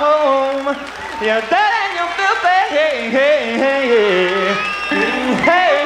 home. You're dead and you feel bad. Hey, hey, hey, hey. Hey.